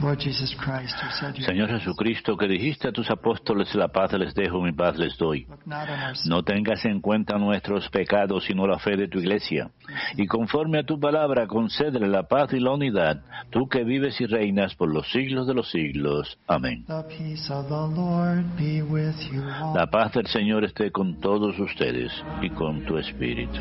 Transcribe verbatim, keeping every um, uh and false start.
Señor Jesucristo, que dijiste a tus apóstoles, la paz les dejo, mi paz les doy. No tengas en cuenta nuestros pecados, sino la fe de tu iglesia. Y conforme a tu palabra, concédele la paz y la unidad, tú que vives y reinas por los siglos de los siglos. Amén. La paz del Señor esté con todos ustedes y con tu espíritu.